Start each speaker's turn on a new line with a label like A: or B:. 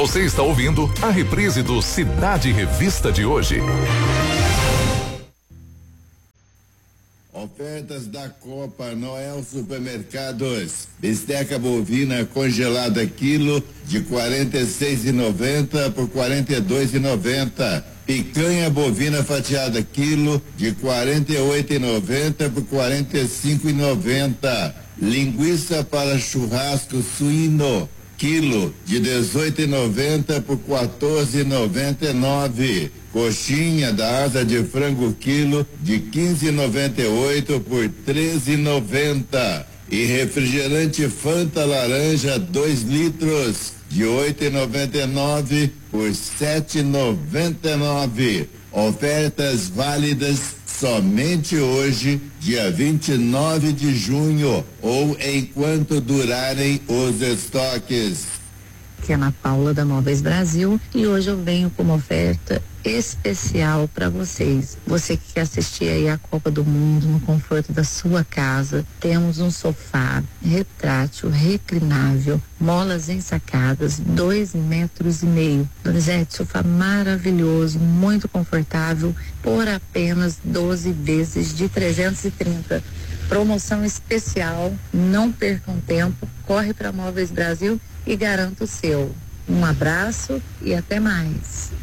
A: Você está ouvindo a reprise do Cidade Revista de hoje.
B: Ofertas da Copa Noel Supermercados. Bisteca bovina congelada quilo de R$ 46,90 por R$ 42,90. Picanha bovina fatiada quilo de R$ 48,90 por R$ 45,90. Linguiça para churrasco suíno quilo de R$ 18,90 por R$ 14,99. Coxinha da asa de frango quilo de R$ 15,98 por R$ 13,90. E refrigerante Fanta laranja 2 litros de R$ 8,99 por R$ 7,99. Ofertas válidas somente hoje, dia 29 de junho, ou enquanto durarem os estoques.
C: Que é Ana Paula da Móveis Brasil, e hoje eu venho com uma oferta especial para vocês. Você que quer assistir aí a Copa do Mundo no conforto da sua casa, temos um sofá retrátil, reclinável, molas ensacadas, 2,5 metros. Donizete, sofá maravilhoso, muito confortável, por apenas 12 vezes de 330. Promoção especial, não percam tempo, corre para Móveis Brasil e garanta o seu. Um abraço e até mais.